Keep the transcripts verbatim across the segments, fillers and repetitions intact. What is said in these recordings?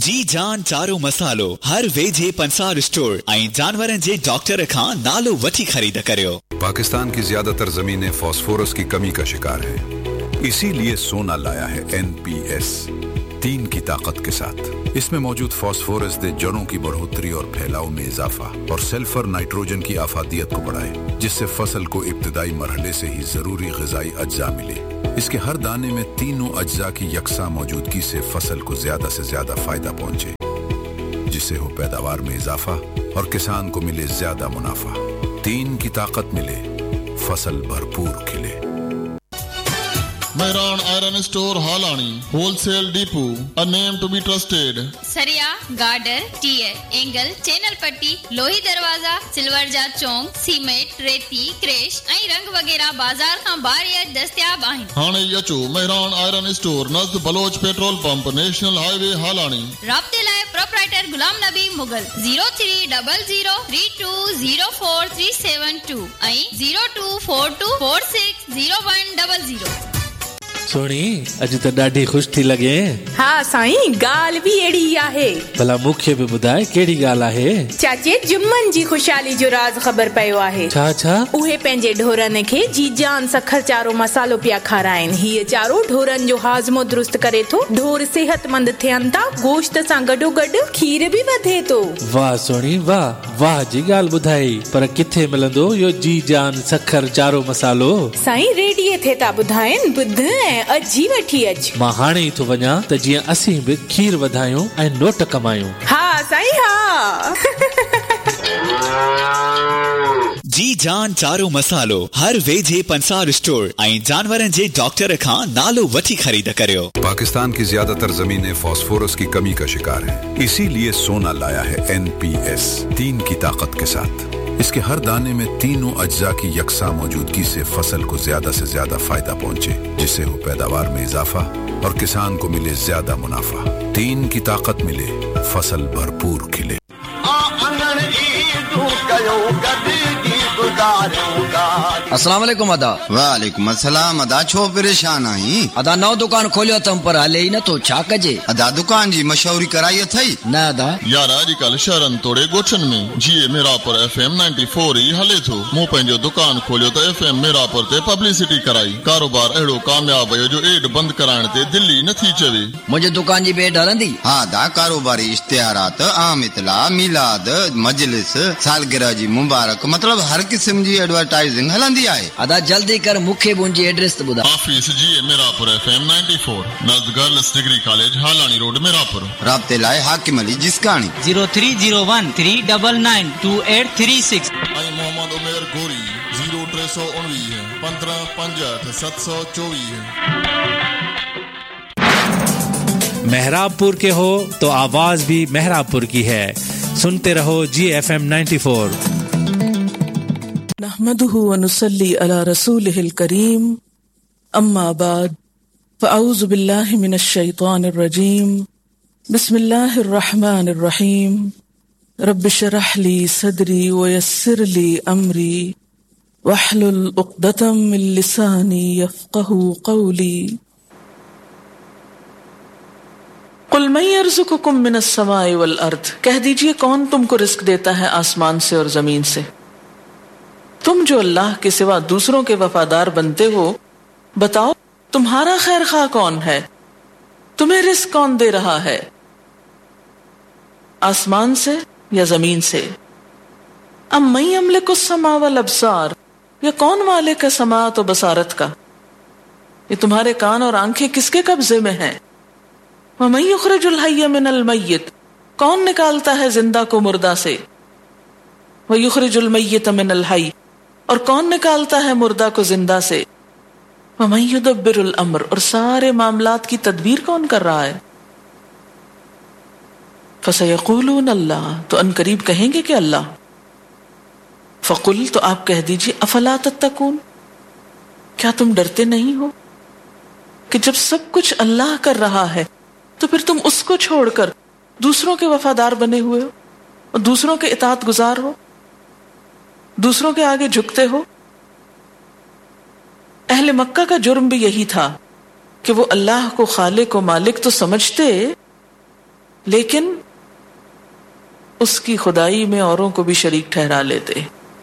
जी जान चारो मसालो हर वेझे पंसार स्टोर ऐं जानवरनि जे डॉक्टर खां नालो वठी खरीद करियो। पाकिस्तान की ज्यादातर जमीनें फास्फोरस की कमी का शिकार है, इसीलिए सोना लाया है एन पी एस तीन की ताकत के साथ। इसमें मौजूद फास्फोरस दे जड़ों की बढ़ोतरी और फैलाव में इजाफा और सल्फर नाइट्रोजन की आफादियत को बढ़ाए, जिससे फसल को इब्तदाई मरहले से ही जरूरी ग़िज़ाई अज्जा मिले। इसके हर दाने में तीनों अज्जा की यकसा मौजूदगी से फसल को ज्यादा से ज्यादा फायदा पहुंचे, जिससे हो पैदावार में इजाफा और किसान को मिले ज्यादा मुनाफा। तीन की ताकत मिले, फसल भरपूर खिले। Mehran Iron Store Halani, Wholesale Depot, a name to be trusted. सरिया, गार्डर, टीयर, एंगल, चैनल पट्टी, लोही दरवाजा, सिल्वर जा चौंक, सीमेंट, रेती, क्रेश, ऐं रंग वगैरह बाजार खां ॿाहिरि दस्तियाब आहिनि। हाणे अचो Mehran iron store नज़द Bloch petrol pump, national highway Halani. राब्ते लाइ proprietor Ghulam Nabi Mughal zero three double zero three to zero four three seven to ऐं zero two four to four six zero one double zero. सोणी अॼु त ॾाढी ख़ुशि थी लॻे। हा साईं, ॻाल्हि बि अहिड़ी आहे। भला मूंखे बि ॿुधाए कहिड़ी ॻाल्हि आहे? चाचे, जुम्मन जी ख़ुशहाली जो राज़ ख़बर पियो आहे। छा छा? उहे पंहिंजे ढोरनि खे जीजान सखर चारो मसालो पिया खाराइनि। हीअ चारो ढोरनि जो हाज़मो दुरुस्त करे थो, ढोर सेहतमंद थियनि था, गोश्त सां गॾोगॾु खीर बि वधे थो। वाह सोणी वाह, वाह जी ॻाल्हि ॿुधाई। पर किथे मिलंदो इहो जीजान सखर चारो मसालो? साईं, रेडियो थे था ॿुधाइनि, ॿुध ऐं अजी वठी अच। मां हाणे ई थो वञा त जीअं असीं बि खीर वधायूं ऐं नोट कमायूं। हा साईं हा। जी जान चारो मसालो हर वेझे पंसार स्टोर ऐं जानवरनि जे डॉक्टर खां नालो वठी खरीद करियो। पाकिस्तान की ज्यादातर जमीनें फास्फोरस की कमी का शिकार है, इसीलिए सोना लाया है एन पी एस तीन की ताकत के साथ। इसके हर दाने में तीनों अज्जा की यकसा मौजूदगी से फसल को ज्यादा से ज्यादा फायदा पहुंचे, जिससे हो पैदावार में इजाफा और किसान को मिले ज्यादा मुनाफा। तीन की ताकत मिले, फसल भरपूर खिले। अस्सलाम वालेकुम अदा। वालेकुम अस्सलाम अदा, छो परेशान आई? अदा नौ दुकान खोलियो तम पर हले ही न तो छा कजे? अदा दुकान जी मशहूरी कराई अथई? न अदा यार अॼुकल्ह शहरनि तोड़े ॻोठनि में जीअं मिरापुर F M ninety four E हले थो। मूं पंहिंजो दुकान खोलियो त एफ एम मिरापुर ते पब्लिसिटी कराई। कारोबार अहिड़ो कामयाब वियो जो एड बंदि कराइण ते दिल्ली नथी चवे। मुंहिंजे दुकान जी बेड हलंदी? हा दा, कारोबारी इश्तिहारात, आम इतला, मिलाद, मजलिस, सालगिरह जी मुबारक, मतलब हर किस्म जी एडवर्टाइजिंग हलंदी आहे। अदा जल्दी कर, मूंखे मुंहिंजी एड्रेस त ॿुधा। ऑफिस जी मिरापुर F M ninety four, नज़द girls degree college हालानी road मिरापुर। राब्ते लाइ हाकिम Ali जिसकानी zero three zero one three double nine to eight three six ऐं मोहम्मद उमेर गोरी ज़ीरो टे सौ उणिवीह पंद्रहं पंजहठि सत सौ चोवीह। मेहराबपुर के हो तो आवाज भी मेहराबपुर की है। सुनते रहो जी एफ एम नाइंटी फोर। नहमदुहु व नुसल्ली अला रसूलिहिल करीम, अम्मा बाद, फ़अऊज़ु बिल्लाहि मिनश शैतानिर रजीम, बिस्मिल्लाहिर रहमानिर रहीम, रब्बि शरह ली सदरी व यस्सिर ली अमरी वहलुल उक़दतम मिन लिसानी यफ़क़हू क़ौली। कुल मन यर्ज़ुकुकुम मिनस समाई वल अर्द, कह दीजिए कौन तुमको रिस्क देता है आसमान से और जमीन से। तुम जो अल्लाह के सिवा दूसरों के वफादार बनते हो, बताओ तुम्हारा खैर खा कौन है? तुम्हें रिस्क कौन दे रहा है, आसमान से या जमीन से? अम्मन यमलिकुस समा वल अब्सार, या कौन मालिक है समाअत और बसारत का? ये तुम्हारे कान और आंखें किसके कब्जे में हैं? वमन युखरिजुल हय्य मिनल मय्यित, कौन निकालता है जिंदा को मुर्दा से? व युखरिजुल मय्यित मिनल हय्य, और कौन निकालता है मुर्दा को जिंदा से? वमन युदब्बिरुल अम्र, और सारे मामलात की तदबीर कौन कर रहा है? फसयक़ूलून अल्लाह, तो अनकरीब कहेंगे कि अल्लाह। फकुल, तो आप कह दीजिए अफला तत्तकून, क्या तुम डरते नहीं हो कि जब सब कुछ अल्लाह कर रहा है तो फिर तुम उसको छोड़कर दूसरों के वफादार बने हुए हो और दूसरों के इताअत गुजार हो, दूसरों के आगे झुकते हो। अहले मक्का का जुर्म भी यही था कि वो अल्लाह को खालिक व मालिक तो समझते, لیکن اس کی خدائی میں اوروں کو بھی شریک ٹھہرا لیتے.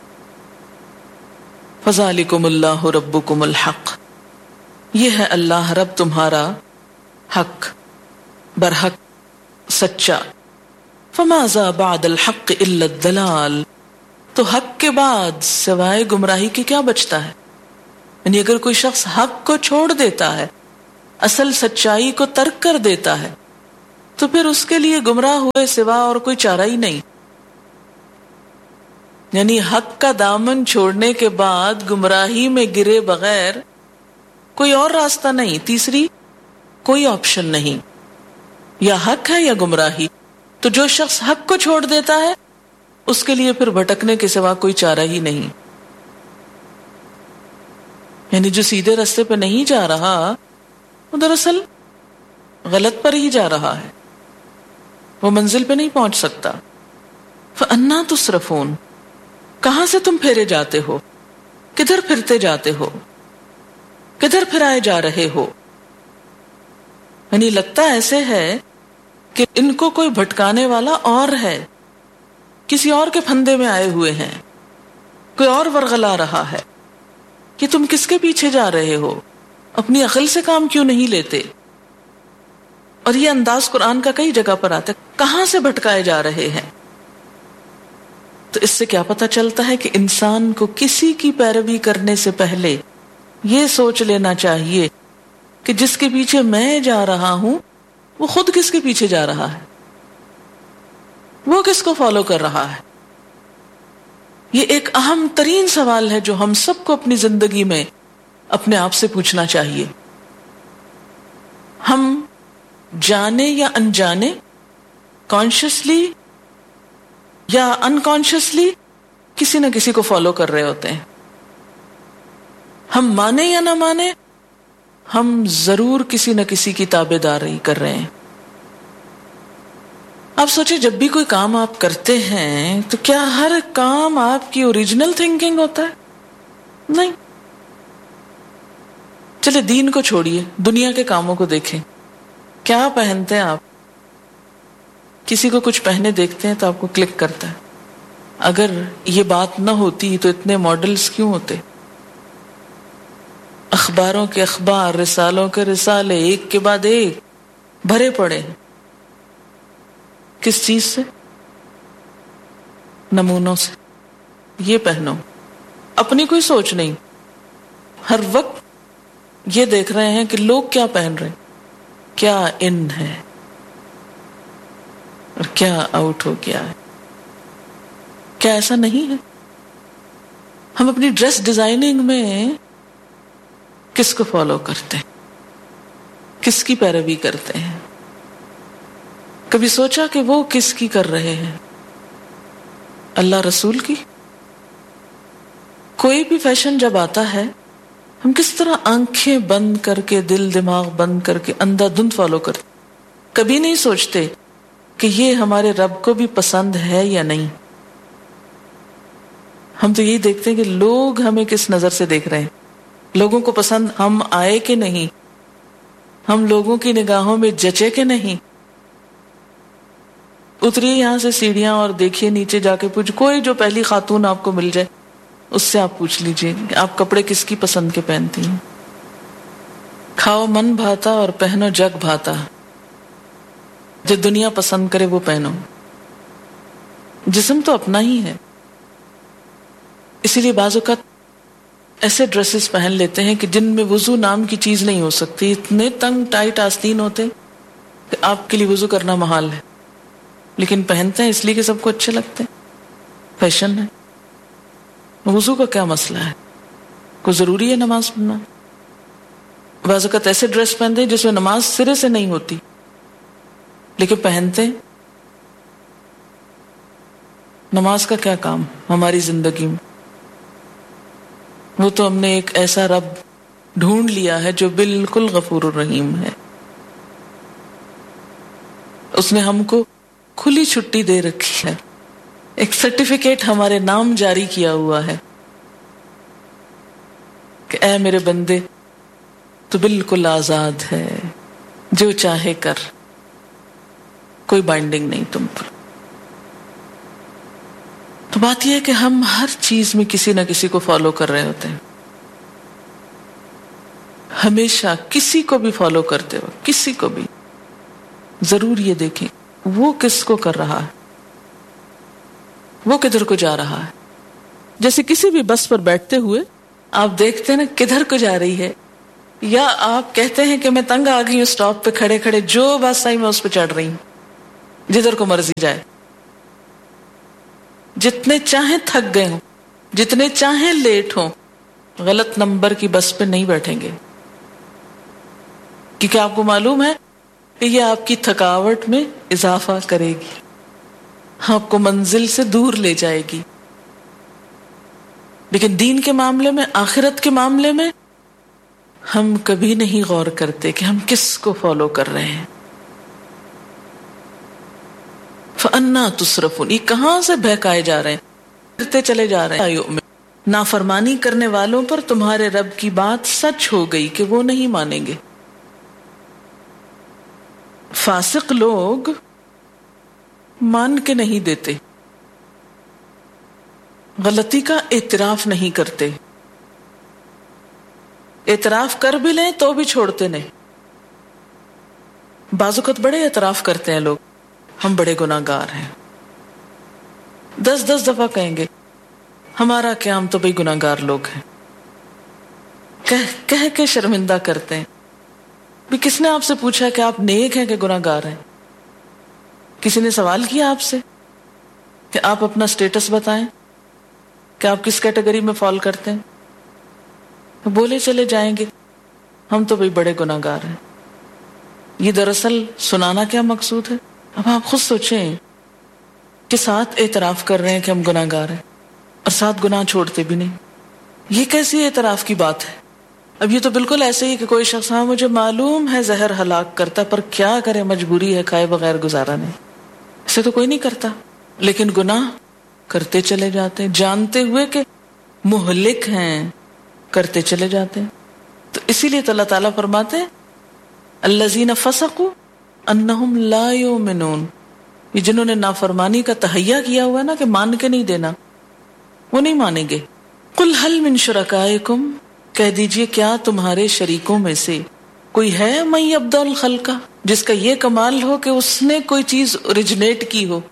فذالکم اللہ ربکم الحق، یہ ہے اللہ رب تمہارا حق، برحق، سچا. فماذا بعد الحق الا الضلال، تو حق کے بعد سوائے گمراہی کے کیا بچتا ہے؟ یعنی اگر کوئی شخص حق کو چھوڑ دیتا ہے، اصل سچائی کو ترک کر دیتا ہے، تو پھر اس کے لیے گمراہ ہوئے سوا اور کوئی چارہ ہی نہیں. یعنی حق کا دامن چھوڑنے کے بعد گمراہی میں گرے بغیر کوئی اور راستہ نہیں، تیسری کوئی آپشن نہیں، یا حق ہے یا گمراہی. تو جو شخص حق کو چھوڑ دیتا ہے اس کے لیے پھر بھٹکنے کے سوا کوئی چارہ ہی نہیں. یعنی جو سیدھے راستے پہ نہیں جا رہا وہ دراصل غلط پر ہی جا رہا ہے، وہ منزل پہ نہیں پہنچ سکتا. فَأَنَّا تُصْرَفُونَ، کہاں سے تم پھیرے جاتے ہو، کدھر پھرتے جاتے ہو، کدھر پھرائے جا رہے ہو. یعنی لگتا ایسے ہے کہ ان کو کوئی بھٹکانے والا اور ہے، کسی اور کے پھندے میں آئے ہوئے ہیں، کوئی اور ورغلا رہا ہے کہ تم کس کے پیچھے جا رہے ہو، اپنی عقل سے کام کیوں نہیں لیتے. اور یہ انداز قرآن کا کئی جگہ پر آتا ہے، کہاں سے بھٹکائے جا رہے ہیں. تو اس سے کیا پتہ چلتا ہے کہ انسان کو کسی کی پیروی کرنے سے پہلے یہ سوچ لینا چاہیے کہ جس کے پیچھے میں جا رہا ہوں وہ خود کس کے پیچھے جا رہا ہے، وہ کس کو فالو کر رہا ہے. یہ ایک اہم ترین سوال ہے جو ہم سب کو اپنی زندگی میں اپنے آپ سے پوچھنا چاہیے. ہم جانے یا انجانے، کانشیسلی یا انکانشیسلی کسی نہ کسی کو فالو کر رہے ہوتے ہیں. ہم مانے یا نہ مانے، ہم ضرور کسی نہ کسی کی تابع داری کر رہے ہیں. آپ سوچیں جب بھی کوئی کام آپ کرتے ہیں تو کیا ہر کام آپ کی اوریجنل تھنکنگ ہوتا ہے؟ نہیں. چلے دین کو چھوڑیے، دنیا کے کاموں کو دیکھیں. کیا پہنتے ہیں آپ؟ کسی کو کچھ پہنے دیکھتے ہیں تو آپ کو کلک کرتا ہے. اگر یہ بات نہ ہوتی تو اتنے ماڈلز کیوں ہوتے؟ اخباروں کے اخبار، رسالوں کے رسالے ایک کے بعد ایک بھرے پڑے ہیں. کس چیز سے؟ نمونوں سے. یہ پہنو، اپنی کوئی سوچ نہیں. ہر وقت یہ دیکھ رہے ہیں کہ لوگ کیا پہن رہے ہیں، کیا ان ہے اور کیا آؤٹ ہو گیا ہے. کیا ایسا نہیں ہے؟ ہم اپنی ڈریس ڈیزائننگ میں کس کو فالو کرتے ہیں، کس کی پیروی کرتے ہیں؟ کبھی سوچا کہ وہ کس کی کر رہے ہیں؟ اللہ رسول کی؟ کوئی بھی فیشن جب آتا ہے ہم کس طرح آنکھیں بند کر کے، دل دماغ بند کر کے اندھا دھند فالو کرتے. کبھی نہیں سوچتے کہ یہ ہمارے رب کو بھی پسند ہے یا نہیں. ہم تو یہی دیکھتے ہیں کہ لوگ ہمیں کس نظر سے دیکھ رہے ہیں، لوگوں کو پسند ہم آئے کہ نہیں، ہم لوگوں کی نگاہوں میں جچے کہ نہیں. اتریے یہاں سے سیڑھیاں اور دیکھیے نیچے جا کے پوچھ، کوئی جو پہلی خاتون آپ کو مل جائے اس سے آپ پوچھ لیجئے کہ آپ کپڑے کس کی پسند کے پہنتی ہیں. کھاؤ من بھاتا اور پہنو جگ بھاتا. جو دنیا پسند کرے وہ پہنو. جسم تو اپنا ہی ہے. اسی لیے بعض اوقات ایسے ڈریسز پہن لیتے ہیں کہ جن میں وضو نام کی چیز نہیں ہو سکتی. اتنے تنگ ٹائٹ آستین ہوتے کہ آپ کے لیے وضو کرنا محال ہے، لیکن پہنتے ہیں اس لیے کہ سب کو اچھے لگتے ہیں. فیشن ہے. وضو کا کیا مسئلہ ہے؟ کوئی ضروری ہے نماز پڑھنا؟ بعض اوقات ایسے ڈریس پہنتے ہیں جس میں نماز سرے سے نہیں ہوتی، لیکن پہنتے ہیں. نماز کا کیا کام ہماری زندگی میں؟ وہ تو ہم نے ایک ایسا رب ڈھونڈ لیا ہے جو بالکل غفور الرحیم ہے. اس نے ہم کو کھلی چھٹی دے رکھی ہے، ایک سرٹیفکیٹ ہمارے نام جاری کیا ہوا ہے کہ اے میرے بندے تو بالکل آزاد ہے، جو چاہے کر. کوئی بائنڈنگ نہیں تم پر. تو بات یہ ہے کہ ہم ہر چیز میں کسی نہ کسی کو فالو کر رہے ہوتے ہیں, ہمیشہ کسی کو بھی فالو کرتے ہو, کسی کو بھی ضرور یہ دیکھیں وہ کس کو کر رہا ہے, وہ کدھر کو جا رہا ہے. جیسے کسی بھی بس پر بیٹھتے ہوئے آپ دیکھتے ہیں نا کدھر کو جا رہی ہے, یا آپ کہتے ہیں کہ میں تنگ آ گئی ہوں اسٹاپ پہ کھڑے کھڑے, جو بس آئی میں اس پہ چڑھ رہی ہوں, جدھر کو مرضی جائے. جتنے چاہیں تھک گئے ہوں, جتنے چاہیں لیٹ ہوں, غلط نمبر کی بس پہ نہیں بیٹھیں گے, کیونکہ آپ کو معلوم ہے کہ یہ آپ کی تھکاوٹ میں اضافہ کرے گی, آپ کو منزل سے دور لے جائے گی. لیکن دین کے معاملے میں, آخرت کے معاملے میں ہم کبھی نہیں غور کرتے کہ ہم کس کو فالو کر رہے ہیں. فَأَنَّا تُصْرَفُونَ, یہ کہاں سے بہکائے جا رہے ہیں, کرتے چلے جا رہے ہیں. نافرمانی کرنے والوں پر تمہارے رب کی بات سچ ہو گئی کہ وہ نہیں مانیں گے. فاسق لوگ مان کے نہیں دیتے, غلطی کا اعتراف نہیں کرتے, اعتراف کر بھی لیں تو بھی چھوڑتے نہیں. بعض اوقات بڑے اعتراف کرتے ہیں لوگ, ہم بڑے گناہ گار ہیں, دس دس دفعہ کہیں گے ہمارا کیا, ہم تو بھئی گناہ گار لوگ ہیں, کہہ کہہ کے شرمندہ کرتے ہیں. بھی کس نے آپ سے پوچھا کہ آپ نیک ہیں کہ گناہ گار ہیں؟ کسی نے سوال کیا آپ سے کہ آپ اپنا سٹیٹس بتائیں کہ آپ کس کیٹیگری میں فال کرتے ہیں؟ بولے چلے جائیں گے ہم تو بھئی بڑے گناہ گار ہیں. یہ دراصل سنانا کیا مقصود ہے؟ اب آپ خود سوچیں کہ ساتھ اعتراف کر رہے ہیں کہ ہم گناہ گار ہیں اور ساتھ گناہ چھوڑتے بھی نہیں. یہ کیسی اعتراف کی بات ہے؟ اب یہ تو بالکل ایسے ہی کہ کوئی شخص, ہاں مجھے معلوم ہے زہر ہلاک کرتا پر کیا کرے, مجبوری ہے, کھائے بغیر گزارا نہیں. اسے تو کوئی نہیں کرتا, لیکن گناہ کرتے چلے جاتے ہیں, جانتے ہوئے کہ مہلک ہیں کرتے چلے جاتے ہیں. تو اسی لیے اللہ تعالیٰ فرماتے ہیں الذین فسقوا انہم لا یؤمنون, یہ جنہوں نے نافرمانی کا تہیہ کیا ہوا ہے نا کہ مان کے نہیں دینا, وہ نہیں مانیں گے. قل هل من شرکائکم, کہہ دیجئے کیا تمہارے شریکوں میں سے کوئی ہے من یبدأ الخلق, جس کا یہ کمال ہو کہ اس نے کوئی چیز اوریجنیٹ کی ہو,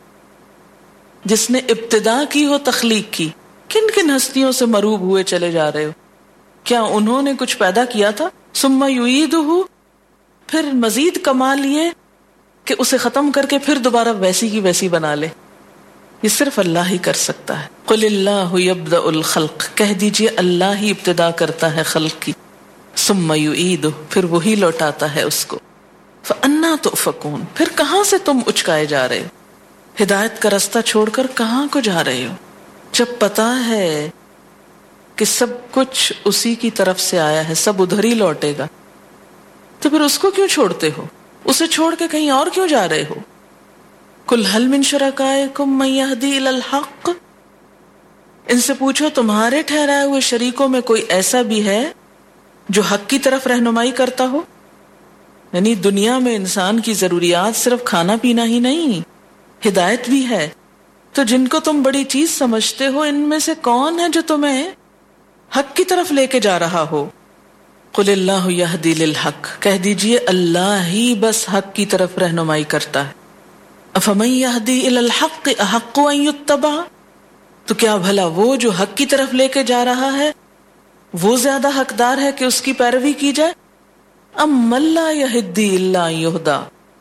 جس نے ابتدا کی ہو تخلیق کی. کن کن ہستیوں سے مروب ہوئے چلے جا رہے ہو, کیا انہوں نے کچھ پیدا کیا تھا؟ ثم یعیدہ, پھر مزید کمال یہ کہ اسے ختم کر کے پھر دوبارہ ویسی کی ویسی بنا لے. یہ صرف اللہ ہی کر سکتا ہے. قل اللہ یبدأ الخلق, کہہ دیجئے اللہ ہی ابتدا کرتا ہے خلق کی, ثم یعیدہ, پھر وہی لوٹاتا ہے اس کو. فأنا تؤفکون, پھر کہاں سے تم اچکائے جا رہے ہو, ہدایت کا راستہ چھوڑ کر کہاں کو جا رہے ہو؟ جب پتا ہے کہ سب کچھ اسی کی طرف سے آیا ہے, سب ادھر ہی لوٹے گا, تو پھر اس کو کیوں چھوڑتے ہو, اسے چھوڑ کے کہیں اور کیوں جا رہے ہو؟ قل هل من شرکائکم من یہدی الی الحق, ان سے پوچھو تمہارے ٹھہرائے ہوئے شریکوں میں کوئی ایسا بھی ہے جو حق کی طرف رہنمائی کرتا ہو؟ یعنی دنیا میں انسان کی ضروریات صرف کھانا پینا ہی نہیں, ہدایت بھی ہے. تو جن کو تم بڑی چیز سمجھتے ہو, ان میں سے کون ہے جو تمہیں حق کی طرف لے کے جا رہا ہو؟ قل اللہ یہدی للحق, کہہ دیجئے اللہ ہی بس حق کی طرف رہنمائی کرتا ہے. افمن یہدی الی الحق احق ان یتبع, تو کیا بھلا وہ جو حق کی طرف لے کے جا رہا ہے وہ زیادہ حقدار ہے کہ اس کی پیروی کی جائے؟ ام من لا یہدی الا ان یہدی,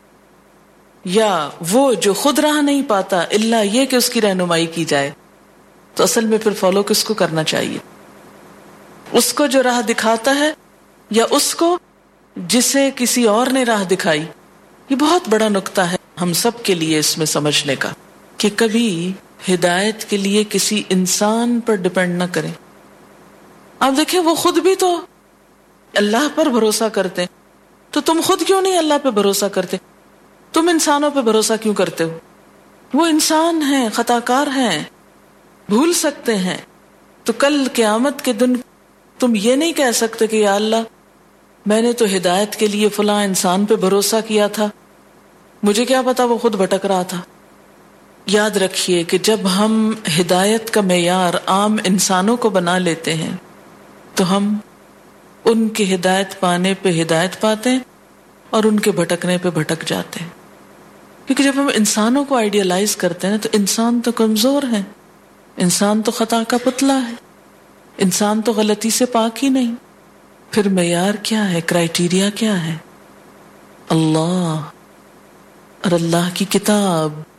یا وہ جو خود راہ نہیں پاتا الا یہ کہ اس کی رہنمائی کی جائے؟ تو اصل میں پھر فالو کس کو کرنا چاہیے, اس کو جو راہ دکھاتا ہے یا اس کو جسے کسی اور نے راہ دکھائی؟ یہ بہت بڑا نقطہ ہے ہم سب کے لیے اس میں سمجھنے کا کہ کبھی ہدایت کے لیے کسی انسان پر ڈپینڈ نہ کریں. آپ دیکھیں وہ خود بھی تو اللہ پر بھروسہ کرتے ہیں, تو تم خود کیوں نہیں اللہ پہ بھروسہ کرتے؟ تم انسانوں پہ بھروسہ کیوں کرتے ہو؟ وہ انسان ہیں, خطا کار ہیں, بھول سکتے ہیں. تو کل قیامت کے دن تم یہ نہیں کہہ سکتے کہ یا اللہ میں نے تو ہدایت کے لیے فلاں انسان پہ بھروسہ کیا تھا, مجھے کیا پتا وہ خود بھٹک رہا تھا. یاد رکھیے کہ جب ہم ہدایت کا معیار عام انسانوں کو بنا لیتے ہیں تو ہم ان کی ہدایت پانے پہ ہدایت پاتے ہیں اور ان کے بھٹکنے پہ بھٹک جاتے ہیں. کیونکہ جب ہم انسانوں کو آئیڈیالائز کرتے ہیں تو انسان تو کمزور ہے، انسان تو خطا کا پتلا ہے، انسان تو غلطی سے پاک ہی نہیں. پھر معیار کیا ہے، کرائیٹیریا کیا ہے؟ اللہ اور اللہ کی کتاب.